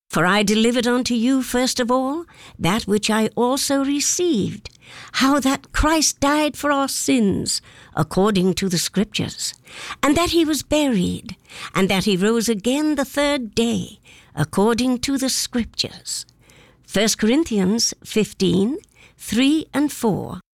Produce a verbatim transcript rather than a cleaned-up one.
For I delivered unto you first of all that which I also received, how that Christ died for our sins, according to the Scriptures, and that he was buried, and that he rose again the third day, according to the Scriptures. First Corinthians fifteen, three and four.